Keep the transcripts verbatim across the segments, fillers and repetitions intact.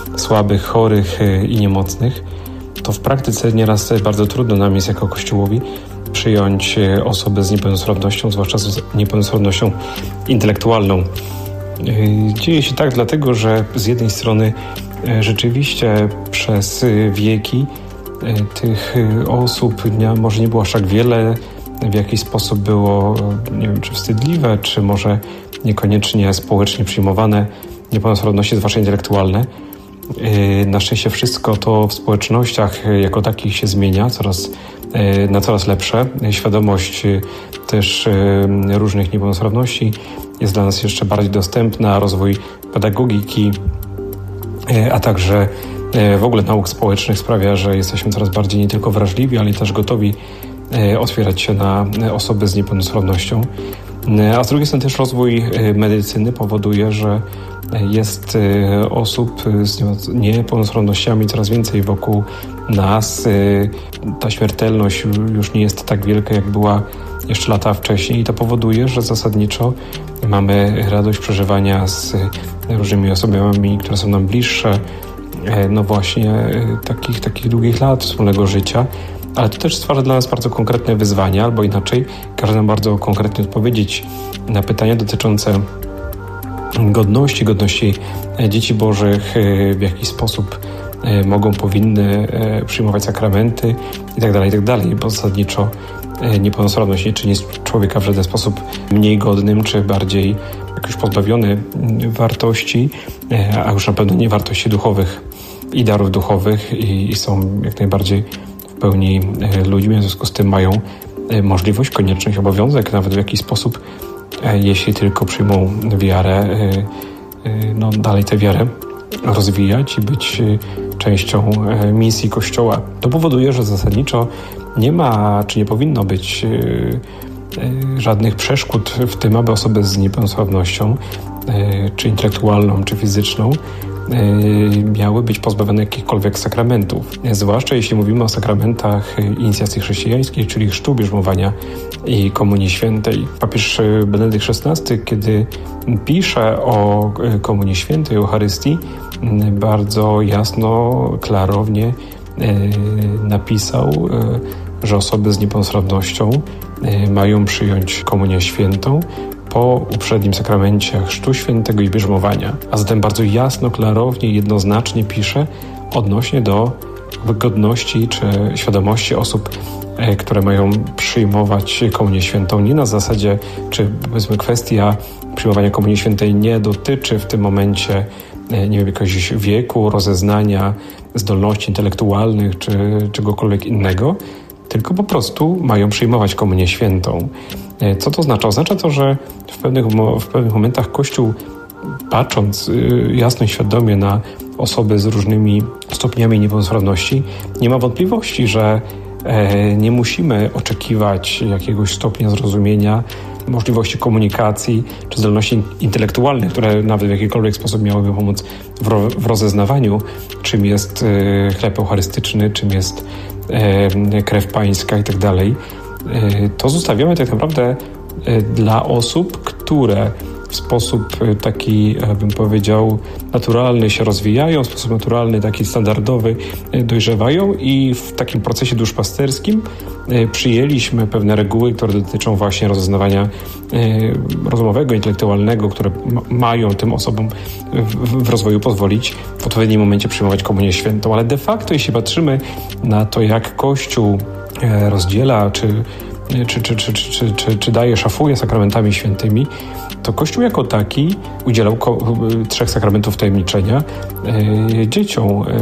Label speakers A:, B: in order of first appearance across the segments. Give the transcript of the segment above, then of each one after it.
A: słabych, chorych i niemocnych, to w praktyce nieraz bardzo trudno nam jest jako Kościołowi przyjąć osobę z niepełnosprawnością, zwłaszcza z niepełnosprawnością intelektualną. Dzieje się tak dlatego, że z jednej strony rzeczywiście przez wieki tych osób może nie było aż tak wiele, w jakiś sposób było, nie wiem, czy wstydliwe, czy może niekoniecznie społecznie przyjmowane niepełnosprawności, zwłaszcza intelektualne. Na szczęście wszystko to w społecznościach jako takich się zmienia coraz, na coraz lepsze. Świadomość też różnych niepełnosprawności jest dla nas jeszcze bardziej dostępna, rozwój pedagogiki, a także w ogóle nauk społecznych sprawia, że jesteśmy coraz bardziej nie tylko wrażliwi, ale też gotowi otwierać się na osoby z niepełnosprawnością. A z drugiej strony też rozwój medycyny powoduje, że jest osób z niepełnosprawnościami coraz więcej wokół nas. Ta śmiertelność już nie jest tak wielka, jak była jeszcze lata wcześniej i to powoduje, że zasadniczo mamy radość przeżywania z różnymi osobami, które są nam bliższe, no właśnie takich, takich długich lat wspólnego życia. Ale to też stwarza dla nas bardzo konkretne wyzwania, albo inaczej każe nam bardzo konkretnie odpowiedzieć na pytania dotyczące godności, godności dzieci bożych, w jaki sposób mogą, powinny przyjmować sakramenty itd., itd., bo zasadniczo niepełnosprawność nie czyni człowieka w żaden sposób mniej godnym, czy bardziej jakoś pozbawiony wartości, a już na pewno nie wartości duchowych i darów duchowych i, i są jak najbardziej w pełni ludźmi, w związku z tym mają możliwość, konieczność, obowiązek nawet w jakiś sposób, jeśli tylko przyjmą wiarę, no dalej tę wiarę rozwijać i być częścią misji Kościoła. To powoduje, że zasadniczo nie ma, czy nie powinno być żadnych przeszkód w tym, aby osoby z niepełnosprawnością, czy intelektualną, czy fizyczną, miały być pozbawione jakichkolwiek sakramentów. Zwłaszcza jeśli mówimy o sakramentach inicjacji chrześcijańskiej, czyli chrztu, bierzmowania i Komunii Świętej. Papież Benedykt szesnasty, kiedy pisze o Komunii Świętej, Eucharystii, bardzo jasno, klarownie napisał, że osoby z niepełnosprawnością mają przyjąć Komunię Świętą po uprzednim sakramencie chrztu świętego i bierzmowania. A zatem bardzo jasno, klarownie i jednoznacznie pisze odnośnie do godności czy świadomości osób, które mają przyjmować Komunię Świętą. Nie na zasadzie, czy powiedzmy kwestia przyjmowania Komunii Świętej nie dotyczy w tym momencie, nie wiem, jakiegoś wieku, rozeznania, zdolności intelektualnych czy czegokolwiek innego, tylko po prostu mają przyjmować Komunię Świętą. Co to oznacza? Oznacza to, że w pewnych, w pewnych momentach Kościół, patrząc jasno i świadomie na osoby z różnymi stopniami niepełnosprawności, nie ma wątpliwości, że nie musimy oczekiwać jakiegoś stopnia zrozumienia, możliwości komunikacji czy zdolności intelektualnych, które nawet w jakikolwiek sposób miałyby pomóc w, ro, w rozeznawaniu, czym jest chleb eucharystyczny, czym jest krew pańska i tak dalej. To zostawiamy tak naprawdę dla osób, które w sposób taki, bym powiedział, naturalny się rozwijają, w sposób naturalny, taki standardowy dojrzewają i w takim procesie duszpasterskim przyjęliśmy pewne reguły, które dotyczą właśnie rozeznawania rozumowego, intelektualnego, które mają tym osobom w, w rozwoju pozwolić w odpowiednim momencie przyjmować Komunię Świętą. Ale de facto, jeśli patrzymy na to, jak Kościół rozdziela, czy Czy, czy, czy, czy, czy, czy daje, szafuje sakramentami świętymi, to Kościół jako taki udzielał ko- trzech sakramentów tajemniczenia e, dzieciom e,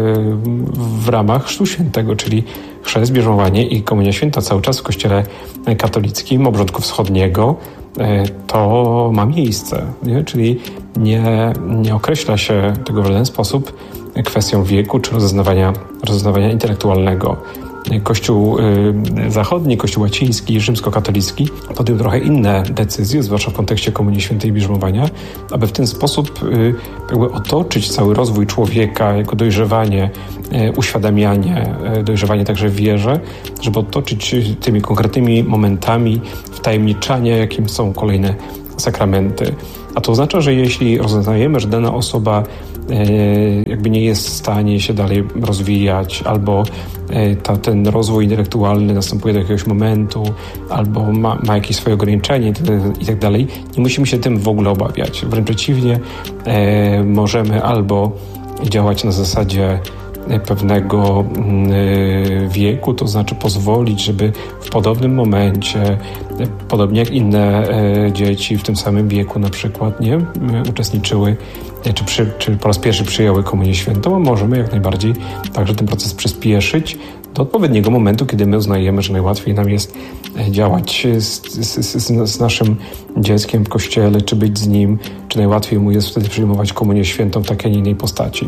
A: w ramach Chrztu Świętego, czyli chrzest, bierzmowanie i Komunia Święta cały czas w Kościele katolickim, obrządku wschodniego. E, to ma miejsce, nie? Czyli nie, nie określa się tego w żaden sposób kwestią wieku czy rozeznawania, rozeznawania intelektualnego. Kościół zachodni, Kościół łaciński, rzymskokatolicki podjął trochę inne decyzje, zwłaszcza w kontekście Komunii Świętej i bierzmowania, aby w ten sposób jakby otoczyć cały rozwój człowieka, jego dojrzewanie, uświadamianie, dojrzewanie także w wierze, żeby otoczyć tymi konkretnymi momentami wtajemniczania, jakim są kolejne sakramenty. A to oznacza, że jeśli rozeznajemy, że dana osoba jakby nie jest w stanie się dalej rozwijać, albo ta, ten rozwój intelektualny następuje do jakiegoś momentu, albo ma, ma jakieś swoje ograniczenie i tak dalej. Nie musimy się tym w ogóle obawiać. Wręcz przeciwnie, możemy albo działać na zasadzie pewnego wieku, to znaczy pozwolić, żeby w podobnym momencie, podobnie jak inne dzieci w tym samym wieku na przykład, nie uczestniczyły, czy, przy, czy po raz pierwszy przyjęły Komunię Świętą, a możemy jak najbardziej także ten proces przyspieszyć do odpowiedniego momentu, kiedy my uznajemy, że najłatwiej nam jest działać z, z, z, z naszym dzieckiem w kościele, czy być z nim, czy najłatwiej mu jest wtedy przyjmować Komunię Świętą w takiej, a nie innej postaci.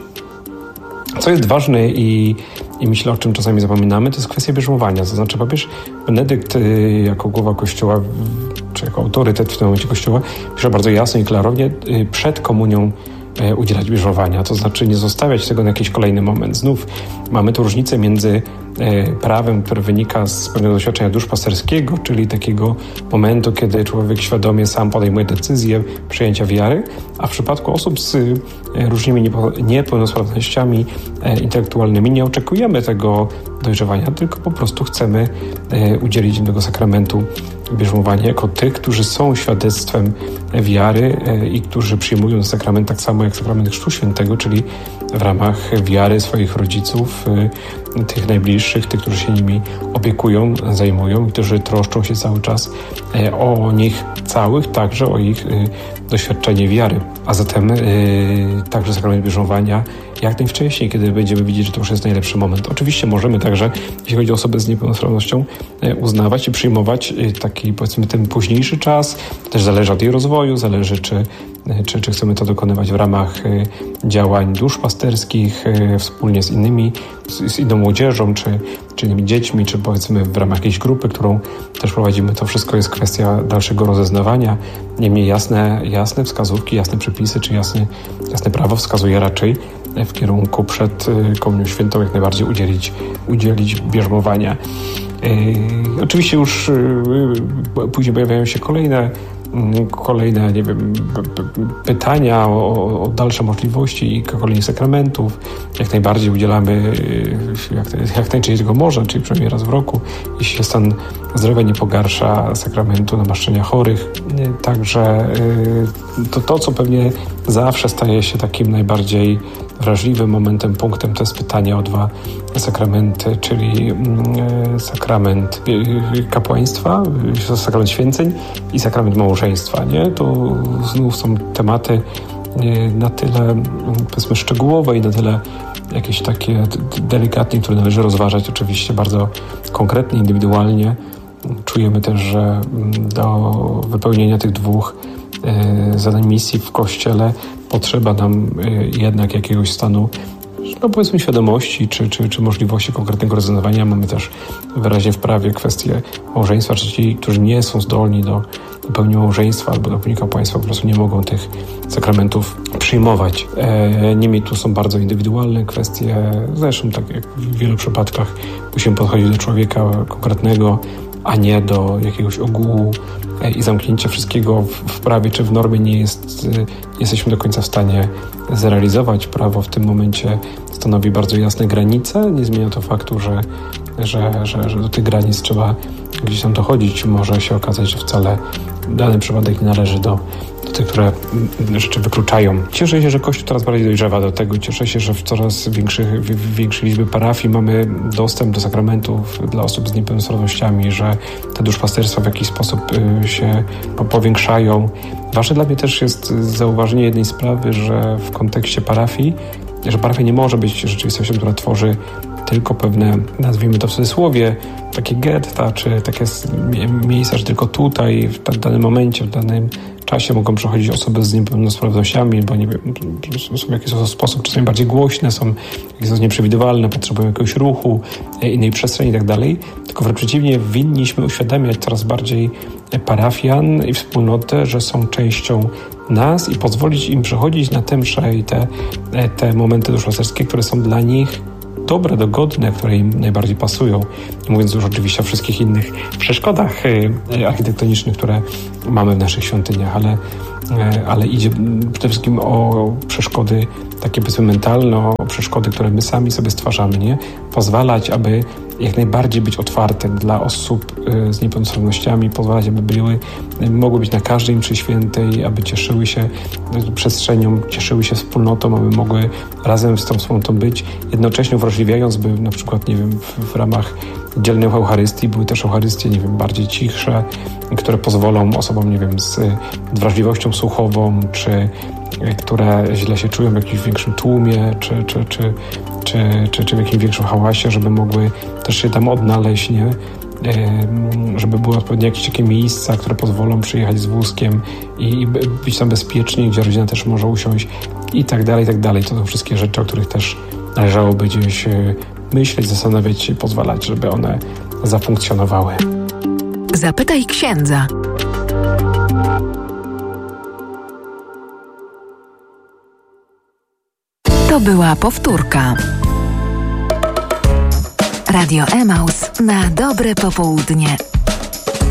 A: Co jest ważne i, i myślę, o czym czasami zapominamy, to jest kwestia bierzmowania. To znaczy papież Benedykt jako głowa Kościoła, czy jako autorytet w tym momencie Kościoła, pisze bardzo jasno i klarownie, przed komunią udzielać bierzmowania. To znaczy nie zostawiać tego na jakiś kolejny moment. Znów mamy tu różnicę między prawem, które wynika z pewnego doświadczenia duszpasterskiego, czyli takiego momentu, kiedy człowiek świadomie sam podejmuje decyzję przyjęcia wiary, a w przypadku osób z różnymi niepełnosprawnościami intelektualnymi nie oczekujemy tego dojrzewania, tylko po prostu chcemy udzielić im tego sakramentu bierzmowania jako tych, którzy są świadectwem wiary i którzy przyjmują sakrament tak samo jak sakrament Chrztu Świętego, czyli w ramach wiary swoich rodziców, tych najbliższych, tych, którzy się nimi opiekują, zajmują i którzy troszczą się cały czas o nich całych, także o ich doświadczenie wiary. A zatem yy, także sakrament bierzmowania jak najwcześniej, kiedy będziemy widzieć, że to już jest najlepszy moment. Oczywiście możemy także, jeśli chodzi o osoby z niepełnosprawnością, uznawać i przyjmować taki, powiedzmy, ten późniejszy czas. To też zależy od jej rozwoju, zależy czy, czy, czy chcemy to dokonywać w ramach działań duszpasterskich, wspólnie z innymi, z, z inną młodzieżą, czy, czy innymi dziećmi, czy powiedzmy w ramach jakiejś grupy, którą też prowadzimy. To wszystko jest kwestia dalszego rozeznawania. Niemniej jasne, jasne wskazówki, jasne przepisy, czy jasne, jasne prawo wskazuje raczej w kierunku przed Komunią Świętą jak najbardziej udzielić, udzielić bierzmowania. Yy, oczywiście już yy, później pojawiają się kolejne kolejne, nie wiem, pytania o, o dalsze możliwości i kolejnych sakramentów. Jak najbardziej udzielamy jak, jak najczęściej tego można, czyli przynajmniej raz w roku, jeśli stan zdrowia nie pogarsza, sakramentu namaszczenia chorych. Także to, to co pewnie zawsze staje się takim najbardziej wrażliwym momentem, punktem, to jest pytanie o dwa sakramenty, czyli sakrament kapłaństwa, sakrament święceń i sakrament małżeństwa. Nie? To znów są tematy na tyle, powiedzmy, szczegółowe i na tyle jakieś takie delikatne, które należy rozważać oczywiście bardzo konkretnie, indywidualnie. Czujemy też, że do wypełnienia tych dwóch zadań misji w Kościele potrzeba nam jednak jakiegoś stanu, no powiedzmy, świadomości czy, czy, czy możliwości konkretnego rozwiązania. Mamy też wyraźnie w prawie kwestie małżeństwa, czy ci, którzy nie są zdolni do pełni małżeństwa albo do pełni kapłaństwa, po prostu nie mogą tych sakramentów przyjmować. E, niemniej tu są bardzo indywidualne kwestie. Zresztą tak jak w wielu przypadkach musimy podchodzić do człowieka konkretnego, a nie do jakiegoś ogółu i zamknięcia wszystkiego w prawie czy w normie nie jest, nie jesteśmy do końca w stanie zrealizować. Prawo w tym momencie stanowi bardzo jasne granice. Nie zmienia to faktu, że, że, że, że do tych granic trzeba gdzieś tam dochodzić. Może się okazać, że wcale dany przypadek nie należy do, do tych, które rzeczy wykluczają. Cieszę się, że Kościół coraz bardziej dojrzewa do tego. Cieszę się, że w coraz większych, w większej liczbie parafii mamy dostęp do sakramentów dla osób z niepełnosprawnościami, że te duszpasterstwa w jakiś sposób się powiększają. Ważne dla mnie też jest zauważenie jednej sprawy, że w kontekście parafii, że parafia nie może być rzeczywistością, która tworzy tylko pewne, nazwijmy to w cudzysłowie, takie getta, czy takie miejsca, że tylko tutaj, w danym momencie, w danym czasie mogą przechodzić osoby z niepełnosprawnościami, bo nie wiem, są w jakiś sposób czasami bardziej głośne, są jakieś nieprzewidywalne, potrzebują jakiegoś ruchu, innej przestrzeni i tak dalej. Tylko wręcz przeciwnie, winniśmy uświadamiać coraz bardziej parafian i wspólnotę, że są częścią nas i pozwolić im przechodzić na te msze i te, te momenty duszpasterskie, które są dla nich dobre, dogodne, które im najbardziej pasują. Nie mówiąc już oczywiście o wszystkich innych przeszkodach architektonicznych, które mamy w naszych świątyniach, ale ale idzie przede wszystkim o przeszkody takie powiedzmy mentalne, o przeszkody, które my sami sobie stwarzamy, nie? Pozwalać, aby jak najbardziej być otwarte dla osób z niepełnosprawnościami, pozwalać, aby były, mogły być na każdej mszy świętej, aby cieszyły się przestrzenią, cieszyły się wspólnotą, aby mogły razem z tą wspólnotą być, jednocześnie uwrażliwiając, by na przykład, nie wiem, w, w ramach dzielnych Eucharystii były też Eucharystie, nie wiem, bardziej cichsze, które pozwolą osobom, nie wiem, z wrażliwością słuchową, czy które źle się czują w jakimś większym tłumie, czy, czy, czy, czy, czy, czy w jakimś większym hałasie, żeby mogły też się tam odnaleźć, nie? Żeby były odpowiednie jakieś takie miejsca, które pozwolą przyjechać z wózkiem i być tam bezpiecznie, gdzie rodzina też może usiąść i tak dalej, i tak dalej. To są wszystkie rzeczy, o których też należałoby gdzieś myśleć, zastanawiać się, pozwalać, żeby one zafunkcjonowały.
B: Zapytaj księdza. To była powtórka. Radio Emaus na dobre popołudnie.